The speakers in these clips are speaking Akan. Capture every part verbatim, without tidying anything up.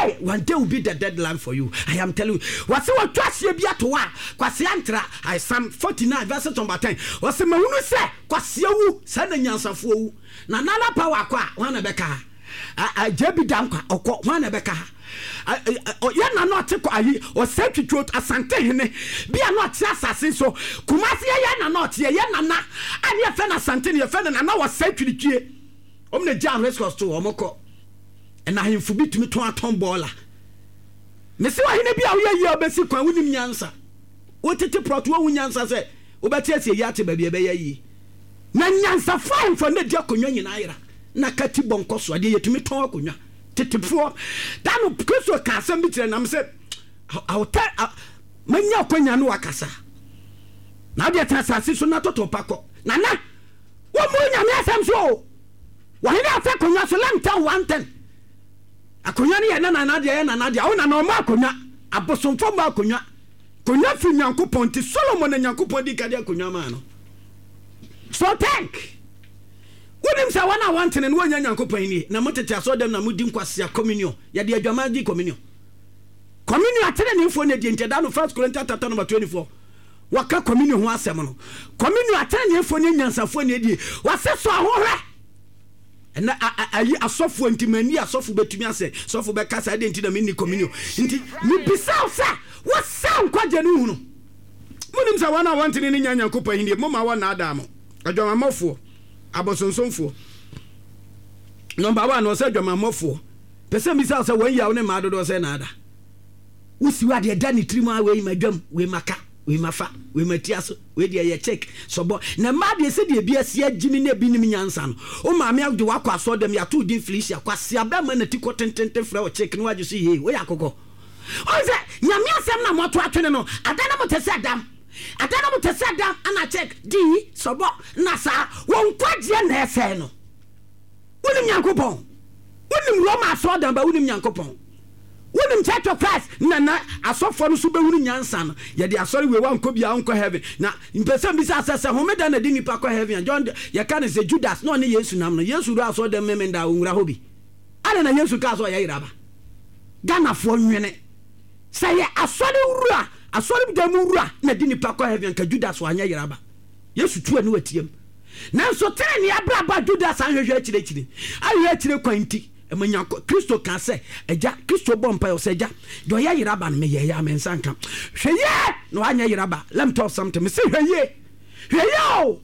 day one day will be the deadline for you. I am telling you. What's what trust you be at wa kwasi antra I Psalm forty-nine verse number ten. What's the mahunu say kwasi wu send nyansafo wu na nala power kwa wana beka a jebi dankwa okọ wana beka ya na no te kwa yi o set twot asante hene bia no te asase so kumasi ya na no te ya na na ani fe na asante ne fe na na wo set twitwie omne jam rescos to omoko na hemfu bitumi ton aton bola me se wa hene bia wo ya yi obesi kwa wunim nyansa wo tete proto wo nyansa se wo beti asie ya te ba bia be ya yi na nyansa fine for na dia konwa nyina ayira na kati bonko so ade yetumi ton akonwa tetefo da no Kristo ka asem bitire na me se awta manya akonya no wakasa na dia tasase so na toto pako na na wo mo nya me asem so wo hene afa konwa so lam tan one ten akonya ne na na na dia na na dia wo na no ma akonya abosomfo ma akonya konya fi Nyankopɔn ti Solomon na Nyankopɔn di kade akonya ma no so thank wonim sa wana wantene no nya Nyankopɔn ni na motete aso dem na mudi nkwase communion ya de adwama di communion communion atere ne info ne di nteda no First Corinthians chapter number twenty-four waka communion ho asem no communion atere ne info ne nyansafo ne di wase so ahohwe na ayi asofo ntimani asofo betumi ase sofo be kasa de nti na me ni communion nti mi bisa sa wasa nkwaje no hunu munim sa wana wantene ne nya Nyankopɔn ni mo ma wana adamo adwama mafo abosonsonfo number one no say adwama mafo pese mi sa say wan yawo ne ma dodo say na ada usi wa de da ni trima we madwam we maka we mafa we matiaso we de ye check so bo na ma de se de bia sia gimi na binim nyansa no o ma me de wakwa so dem ya to din felicia kwase abema na tiko tentente fra o check no waju si he we yakoko o say nyame asem na moto atwene no ada na motese adam ada na motese adam ana check di so bo na sa won kwaje na efe no wonim Nyankopɔn wonim Roma so adam ba wonim Nyankopɔn wonim Church of Christ na na asofo no so be hunu nyansa no ye de asori we wan ko bia onko heaven na impesa bi sa sese homeda na di nipa ko heaven John ye ka ne se Judas no ne Yesu nam no Yesu ru aso dem memenda onwura hobi ale na Yesu ka so ye yiraba Ghana fo nwene say ye asori wura asori dem wura na di nipa ko heaven ka Judas wa anya yiraba Yesu tu ani watiem na so tere ne abraba Judas anhwehwe akire-kire aye akire kwanti emanya Kristo ka se eja Kristo bompa yo se eja do ya yiraba no me ye ya me nsanka hweye no anya yiraba let me tell something me say hweye hweye o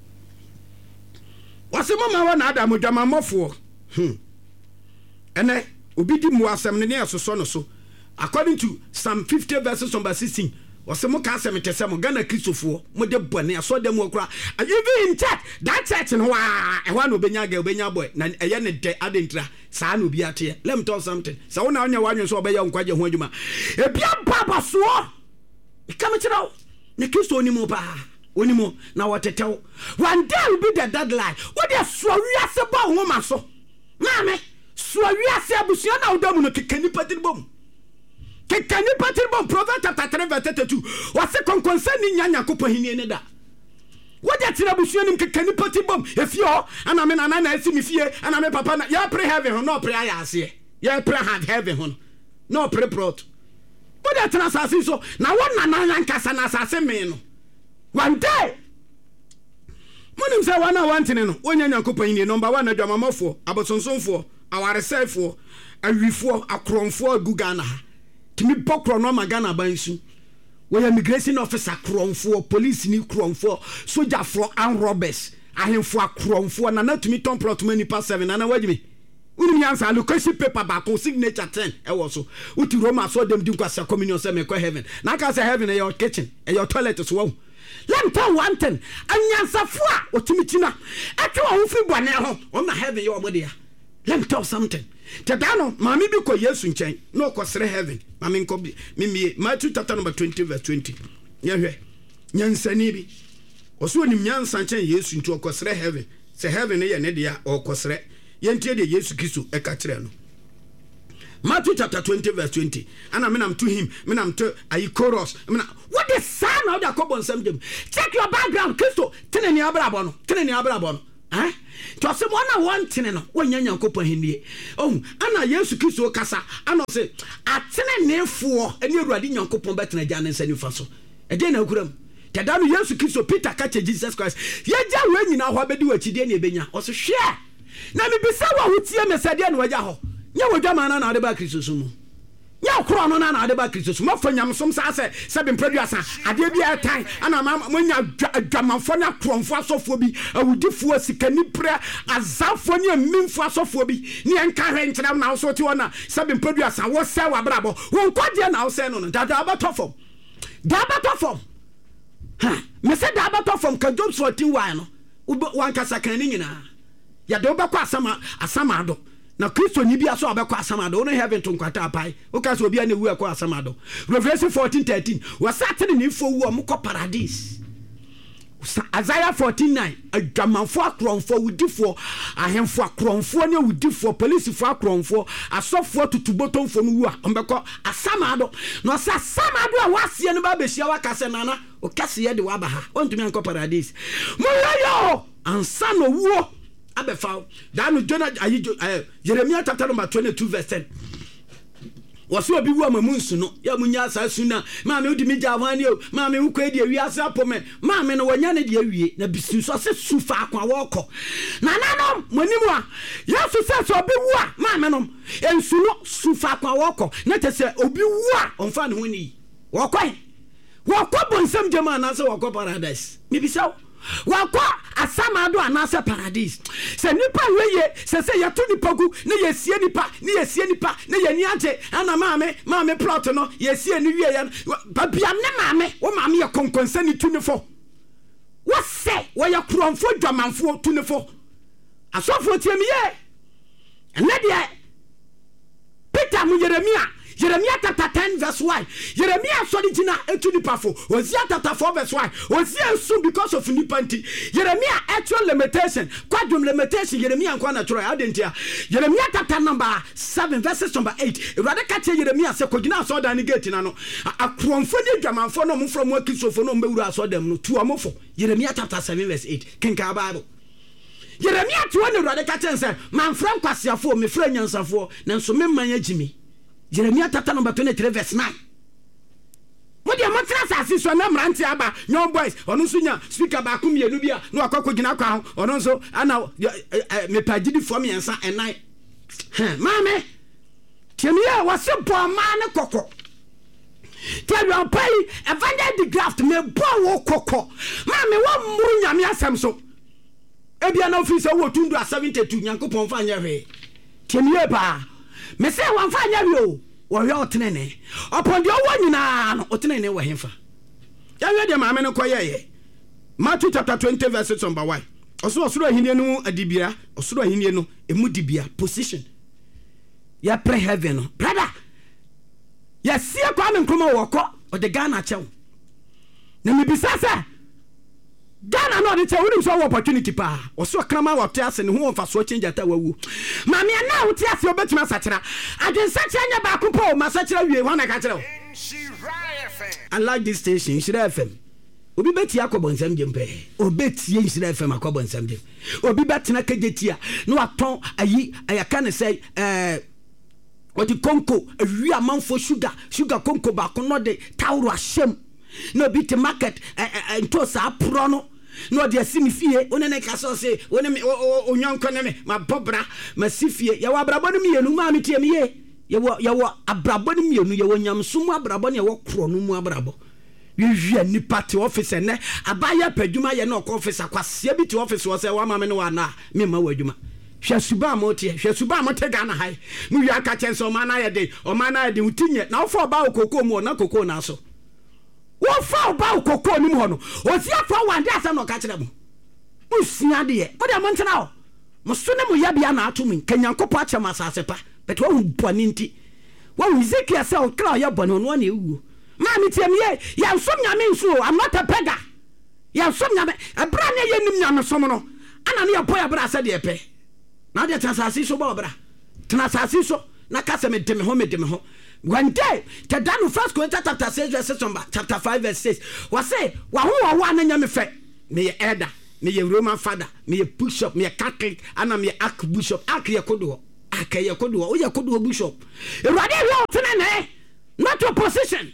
wase mama wa na adam dwama mofo hm ene obi di mu asem ne ne asoso no so according to Psalm fifty verses number sixteen wase mo ka asem te se mo Ghana Kristofo mo de bone aso dem okura even in church that church no wa e wa no benya ga benya boy na eye ne de adentra sa no bi ate let me tell something sa wona anya wanyo so obeya nkwaje ho adwuma e bia baba so e kam chirawo ne Kristo ni mo ba oni mo na wotetew one day will be the deadline what dey so wiase ba ho ma so na me so wiase abusia na odamu no kekani patir bom kekani patir bom Proverbs chapter three verse thirty-two wase konkonsa ni nya Nyankopɔn hini ne da what dey tira abusia nim kekani patir bom efio ana me na na esi mi fie ana me papa na ya pray heaven ho no pray ayase ya pray have heaven ho no pray prot what dey tira asase so na wona na yankasa na asase me no one day munim say wana wantene no onya Nyankopɔn hini number one adwamamafo abosonsonfo awaresefo awifo akronfo gugana timi bokro no magana bansu we immigration officer akronfo police ni akronfo soldier for and robbers ahemfo akronfo na na timi ton plot many pass seven na wajimi unim yansa location paper ba ko signature ten e wo so uti Roma so dem di kwasa communion say me ko heaven na ka say heaven e your kitchen e your toilet so wo let me tell one thing anyansafo a otimitina atwe wo fi bone ho o na heaven ye omo dia let me tell something tedano mami bi ko Yesu nchen no ko sere heaven mami nko bi mimi Matthew chapter number twenty verse twenty yehwe nyansani bi oso onim nyansa nchen Yesu ntu ko sere heaven se heaven ye ne dia o ko sere yentie de Yesu Kristo e ka kire no Matthew chapter twenty verse twenty and I mean I'm to him mean I'm to Aikoros I mean what the son of the cobon sem dem check your background Kristo teneni abrabo no teneni abrabo no eh to se mo na wontene no wonya Nyankopɔn henie oh ana Yesu Kristo kasa ana se atene nefo ani Awurade Nyankopɔn betena gya ne nsani fa so e dey na akuram tada no Yesu Kristo Peter ka che Jesus Christ ye gya we nyina ho abedi wachide ne ebenya o so hwe na me bisa wa hotie mesade na wagya ho nya wodwa na na ade ba Kristo so mu nya kro no na na ade ba Kristo so mo fa nyamsom sa se se be mpradu asa ade bi etan ana mo nya adwamanfo na kromfo asofo bi awudifo asikani pre azafo ne mmimfo asofo bi ne enka hwe nkyerem na so ti wona se be mpradu asa wo se wa brabo wo nkwaje na wo se no no dada abatofom da abatofom ha me se da abatofom ka Job fourteen one no wan kasa kan ni nyina ya de obekwa asama asama do na Kristo ni bia so abekwa asama do no heaven to nkwata apai o ka so obi na wu akwa asama do Revelation fourteen thirteen wasatene ni fo wu omko paradise Isaiah fourteen nine adwamanfo akronfo wudifo ahemfo akronfo ne wudifo policefo akronfo asofo tutubotomfo no wu a ombekọ asama do no sa asama do a wasie no ba behia wakase nana o kase ye de wa ba ha ontumi anko paradise mo yo ansa no wo abefa da no Jonah ayijo Jeremiah chapter number twenty-two verse ten wose obi wu amamunsu no ya munya asasu na ma me odi mi javani o ma me ukwe de wi asa pome ma me no wonya ne de awie na bisu so se sufa akwa woko na nanom monimu a Yesu se so obi wu a ma me no ensu no sufa akwa woko na te se obi wu a onfa ne ho ni woko woko bonsam jema na se woko paradise mi bisaw wako asama do anase paradise se nipa weye se se yato nipa gu ne yesie nipa ne yesie nipa ne yeni age ana maame maame plot no yesie ni wie ya babia ne maame wo maame ye konkonsa ni tunifo wo se wo ye kromfo dwamanfo tunifo asofo tiemiye ene de Peter mu Jeremia Jeremiah chapter ten verse one. Jeremiah so di jina etu nipa fo. Hosea chapter four verse one. Hosea so because of nipanti. Jeremiah actual limitation. Quadrum limitation. Jeremiah kwa natural. How didn't ya? Jeremiah chapter number seven verses number eight. Rather catch Jeremiah se kogina so da ni gate na no. Akromfo ni dwamanfo no mo from wakisofo no mbewura so dem no tu amofo. Jeremiah chapter seven verse eight. Kenka Bible. Jeremiah to one rather catch and say, "Man from kwasiafo me fra nyansafo na nso me man agimi." Jeremiah chapter number twenty-three verse nine. What the matrasa assis so na mranti aba young boys ono so nya speaker ba kum yenu bia na akoko gina kwa ho ono so ana me pagidi fo me ensa enai he mame tiemia wase bo ma ne kokko tell you pay evangel the graft me bo wo kokko mame wo muru nyame asem so ebia na office wo tundu seventy-two nyankopon fa nya hwe tiemia ba me say wan fa nya hwe o wo hwe otenene upon the owo nyina no otenene wo hemfa ya hwe de maame no koyeye Matthew chapter twenty verse number one osoro osoro ahinie no adibia osoro ahinie no emu dibia position ya pre heaven no brother ya sie kwa me nkoma woko o de Ghana chew na me bisa sa Ghana no de chew we so opportunity pa osoro krama wa ase ne ho mfa so change ata wawu ma me na wo ase obetima sachira adwen sachira nya ba kupo ma sachira wie ho na ka kire I like this station Nhyira F M obi beti akobo nsam jempe obeti Nhyira F M akobo nsam jem obi betena kagetia no aton ayi ayaka ne say eh odi konko awi amanfo sugar sugar konko ba kono de tawro ahyem no bi te market ento sa pro no no de asimi fie onene kaso se onene onyanko ne me ma bobra ma sifie ya wa brabo no mienu ma metie miye ya wo ya wo abrabo no mienu ya wo nyamsumu abrabo ne ya wo kro no mu abrabo yehia ni party office ne abaya padwuma ye no office akwase bi te office wo se wa ma me no wa na me ma wa adwuma hwe suba motie hwe suba mote Ghana hai mu wi aka chense o ma na ye de o ma na ye de utinye na ofo ba okoko mu na kokoko na so wo fa ba okoko ni mu ho no o si afa wande asa no ka kire mu usia de ye ko de mo ntena o mo so ne mu ya bia na atumi kanyankopo ache masase pa but wo boni nti wo Ezekiel se o kra ya boni no na ewu ma mi tie me ya nsom nyame nso I'm not a beggar ya nsom nyame abra ne ye nim nyame som no ana ne ya boy abra se de pe na de transasi so ba obra transasi so na kase me dem ho me dem ho one day te danu first Corinthians chapter six verse number chapter five verse six wa say wa ho wa wa na nyame fe me ye elder me ye Roman father, me ye bishop, me ye Catholic, and I'm ye archbishop, arch ye kodo, arch ye kodo, o ye kodo bishop. You are there, not your position.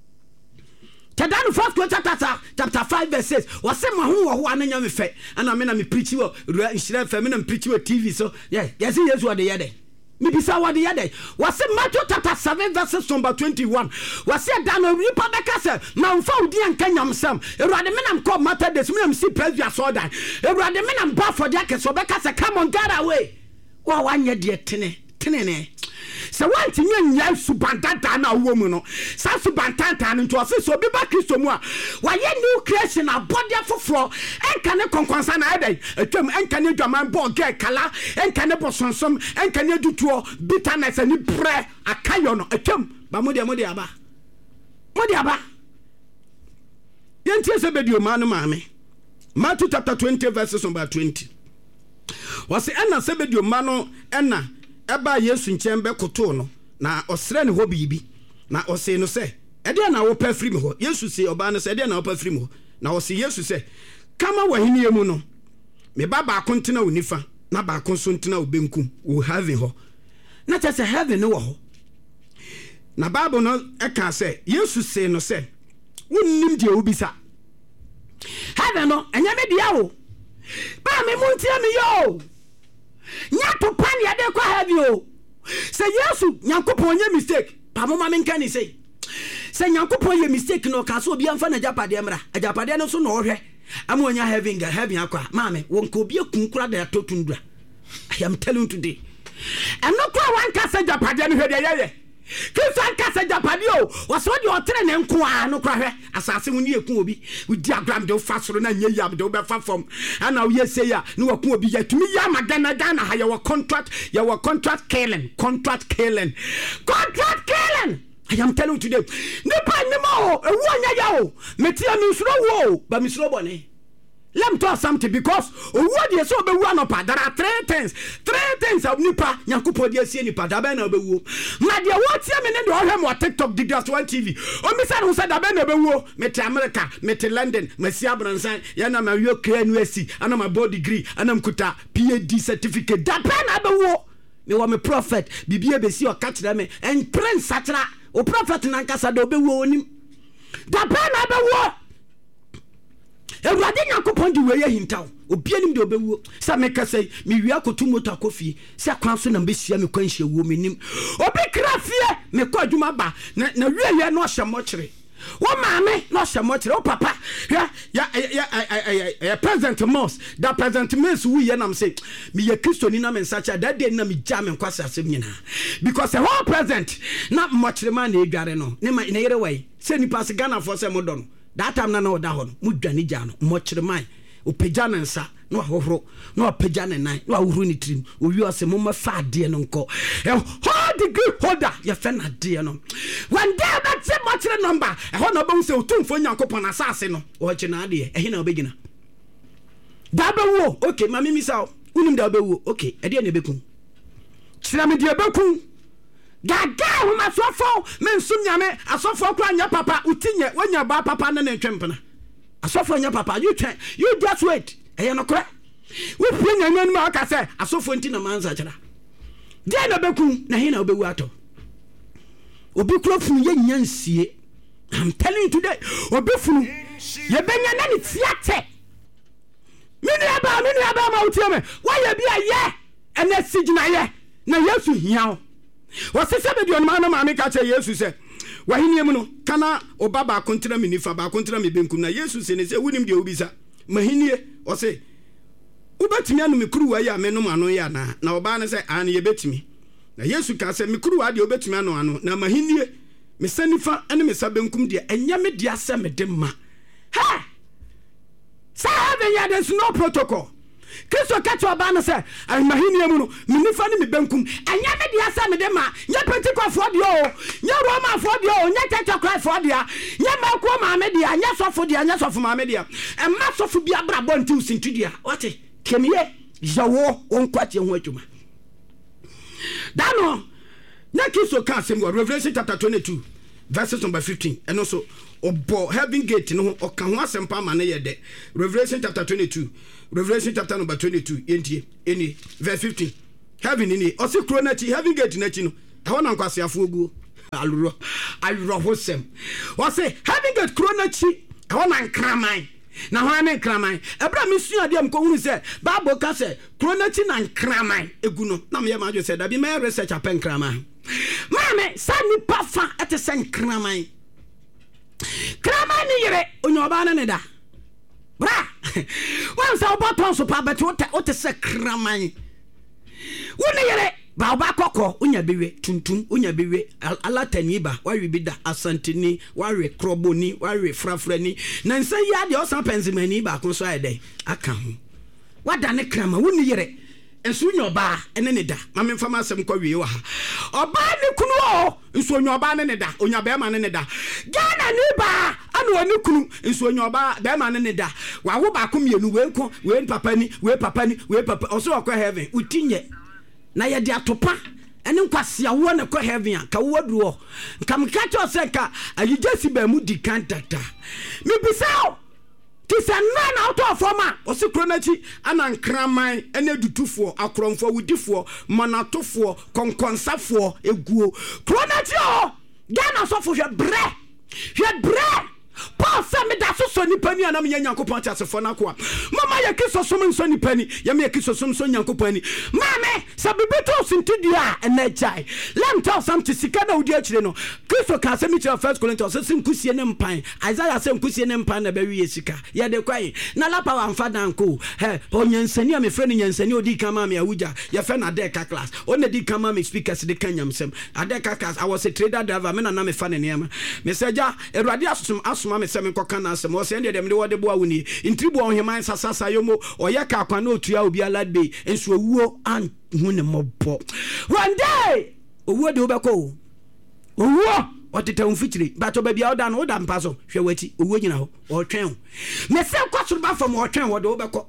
Tadano first chapter chapter five verse six. Was some who are one in fe, and I mean I'm preaching instead feminine preaching T V. So yeah, yes, yes, what the other. Maybe so what the other. Was it Matthew chapter seven verses number twenty-one? Was it down a Republican? Now found the and Kenyam Sam. A rather men I'm called matter this minimum see president saw that. A rather men I'm bought for jackets. So because I come on, get away. Well, one year dear tinny, tinny. So one thing you have subantanta na woman, so subantanta into a so be back to more. Why you new creation a body for floor and can you concern either a term and can you man ball get color and can you person some and can you do to bitterness and prayer a kayon a term Bamudia Modiaba Modiaba Yantia Sabedio Manu Mami Matthew chapter twenty verses number twenty was the Anna Sabedio Mano Anna. Eba Yesu nkyɛn bɛ koto no na ɔsrɛ ne hɔ bibi na ɔsɛ no sɛ ɛdeɛ na wo pa firi me hɔ Yesu sɛ ɔba no sɛ ɛdeɛ na wo pa firi me hɔ na ɔsɛ Yesu sɛ kama wahini mu no me ba ba kontena wo nifa na ba konso ntena wo benkum wo heaven hɔ na kyɛ sɛ heaven no wɔ hɔ na Bible no ɛka sɛ Yesu sɛ no sɛ wonnim deɛ wobisa heaven no ɛnyɛ me dia wo ba me muntia me yo Nyato pan ya de kwa have you. Say Yesu Nyankopon ye mistake. Pa mo ma menka ni say. Say Nyankopon ye mistake no ka so obi amfa na japade mra. Ajapade no so no hwe. Amo nya heaven ga heaven akwa. Mame won ko obi akunkura da totundura. I am telling you today. And no kwa wan ka say japade no hwe de ye ye. Kristo ka say japade o. Waso de otere ne nko a no kwa hwe. Asase woni ekun obi. We diagram de fasoro na nya yab de obefa form. Ana we say ya no wakun obi ya tumi ya magana gana ha ya contract ya wa contract killing contract killing contract killing. I am telling you today. Nipa ni mo ewu anya ya o. Metia mi suro wo ba mi suro bone. Let me tell you something because what you so be one up. There are three things. Three things of nipa Nyankopon dey see nipa da be na be wo. Ma dey what you me ne dey ohwe mo TikTok Didas one T V. O mi say no say da be na be wo. Me te America, me te London, me si abransan, ya na ma wi K N U S C, ana ma board degree, ana mkuta P H D certificate. Da be na be wo. Me wa me prophet, bibie be si o ka kire me en prince atra. O prophet na nkasa do be wo onim. Da be na be wo. Ewurade Nyankopon di we ye hintaw obi anim de obewu sa meka sei me wi akotu moto akofie se akwan so na mbehia me kwanhia wo menim obi krafie me kɔ adwuma ba na na wi ye no hye mokyere wo maame no hye mokyere wo papa ya ya ya ya president Mos da president Mos wu ye nam sei me ye kristoni na me nsacha da de na me gya me nkwasa asem nyina because the whole president na mokyere ma na edware no ne ma na yere wai se nipa se Ghana for se modo no that time na na oda ho no mudwane gya no mokyere man o pagya ne nsa no ahohoro no pagya ne nan no ahohoro ne trim o wi ose mo ma fa ade no nko e hold degree holder ye fe na de no one day that say mokyere number e ho na ba se otumfo Nyankopon asase no o kye na ade e he na obegina da ba wo okay mami mi sa unim da ba wo okay e de na bekun kyerɛ me de bekun gaga ho masofo mensum nyame asofo kwa nya papa utinye wanya ba papa na ne twempena asofo nya papa you try you just wait eya no kra we pie nya nya ma aka say asofo nti na manza kyera de na beku na he na obewu ato obi krofunu ye nyansie. I'm telling you today obi funu ye benya na ne tiate mini aba mini aba ma utie me why ye bia ye ene sigina ye na Yesu hiao wasi sebe di onima na maame ka che Yesu se wahini emu no kana oba ba kontra me nifa ba kontra me benkum na Yesu se ne se wunim de obisa mahinie o se ubetimi anu me kuru wa ya me no anu ya na na oba ne se an ye betimi na Yesu ka se me kuru wa de obetimi anu anu na mahinie me sanifa ene me sa benkum de enya me de ase me de ma ha sa have there's no protocol. Kristo kacho abana se ay mahini emu no minifa ni me benkum anya me dia sa me de ma nya Pentecost for dia o nya Roma for dia o nya Church of Christ for dia nya Mako ma me dia nya sofo dia nya sofo ma me dia e ma sofo bia brabo nti usintu dia wate kemiye yawo on kwache ho adwuma dano na Kristo ka asem Revelation chapter twenty-two verses number fifteen and also obo heaven gate no oka ho asempa ma ne yede. Revelation chapter twenty-two, Revelation chapter number twenty-two, enti eni verse fifteen. Heaven ini osi kro na chi heaven gate na chi no e ho na nkwasiafo ogu aluro aluro hosem osi heaven gate kro na chi e ho na nkraman na ho na nkraman ebra misua de am ko hunu se Bible ka se kro na chi na nkraman egu no na me ma jo se da bi me research apen nkraman mame sa nipa fa ete se nkraman kraman ni yere onyoba na ne da bra wan sa oboton so pa beti wote wote se kraman woni yere ba oba kokko unya bewe tuntum unya bewe alatani ba wawe bi da asantini wawe kroboni wawe frafrani na nsa ya de osan penzimani ba ko so ayede aka ho wada ne krama woni yere enso nyoba ene ne da ma me mfama asem kwa wie wa ha oba ne kunu o enso nyoba ne ne da onya be ma ne ne da gana ni ba anu oni kunu enso nyoba be ma ne ne da wa wo ba ko mienu we nko we papa ni we papa ni we papa oso okwa heaven utinye na ye dia topa ene nkwase awo na kwa heaven a ka wo duro nka mka cho se ka ayigesi ba mu di kantata mi bisao ti se na out of forma osi kronachi ana nkraman ene dutufo akromfo wudifo manatofo konkonsafo eguo kronachi o gana so fo hwe bre hwe bre Paul said me da so so ni pani ana me Nyankopon tiasefo na ko mama ye kiso so me so ni pani ye me kiso so so Nyankopon ni mama sabibeto sintudia ena chai let me tell something sika na udi akire no Kristo ka se me tell first Corinthians so sinkusie ne mpan Isaiah se nkusie ne mpan na ba wi sika ye de kwai na lapa wa mfa danko he onyansani a me frɛ no nyansani odi kama me awuja ye frɛ na deka class on di kama me speakers de kanyam sem adeka class I was a trader driver me na na me fa ne nema me seja erade asum asuma me se me koka na asem o se ende dem de wo de bo awuni intribu ohman sasasa yomo oye ka kwa na otua obi aladbe enso owuo an hu ne mobo one day owuo de obeko owuo oteta unfitiri bato ba bia oda no oda mpaso hwe wati owuo nyina ho o twen me se kwaso ba fam o twen wo de obeko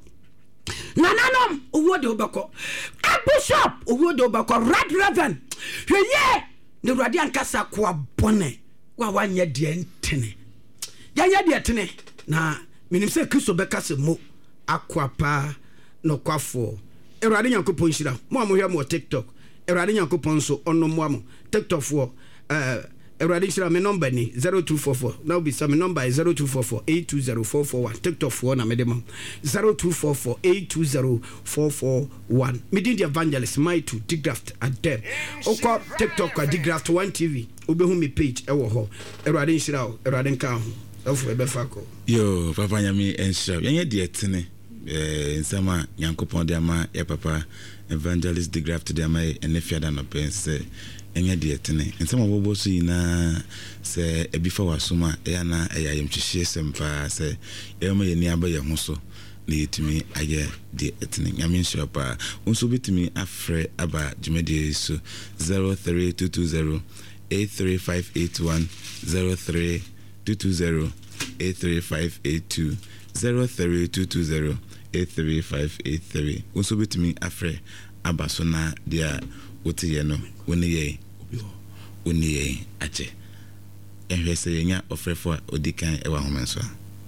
nananom owuo de obeko a bishop owuo de obeko red reverend hwe ye ne ruade ankasa kwa bone wa wanye de ntene yanya de tene na minim se Kristo beka se mo akwapa no kwafo Erade Nyankopon hira mo amohwe mo TikTok Erade Nyankopon so onno mo am TikTok fo eh Erade hira me number ni zero two four four now be some number is zero two four four eight two zero four four one TikTok fo na me dem zero two four four eight two zero four four one me din the evangelist my to Digraft at them okọ TikTok a Digraft one T V obehu me page e wo ho Erade hira o Erade nka ho ofu ebe fako yo papa nyami ensha yenye de tene eh nsama Nyankopon de ama ya papa evangelist Digraft de ama enefiada no pense enye de tene nsama bobo so yina se ebifa wasoma ya na eya yemhwehye sempa se yema yeni aba ye ho so na yetimi aye de tene nyami ensha pa unso bitimi afre aba jumede so zero three two two zero eight three five eight one zero three two two zero eight three five eight two zero three two two zero eight three five eight three also with me afre abasona dia wote ye no woni ye woni ye ache ehwe se yenya ofrefo odikan ewa homenso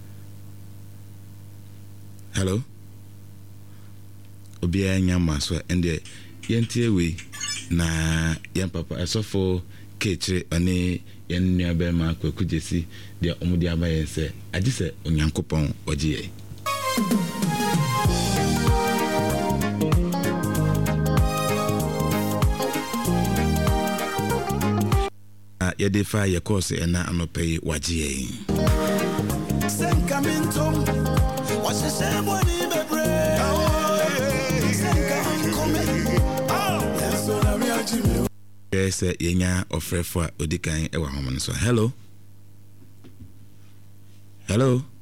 hello obia nya maso ende yentie we na yan papa asofo keche ani yen nua be ma kwaku jesi de omudi abaye se agi se Onyankopon ogiye a ye defa ye course ena anopai wagiye senkamintom wase semoni bebre senkaminkom eso na mi ajimi yes yenya ofrefo odikan ewa homo so hello hello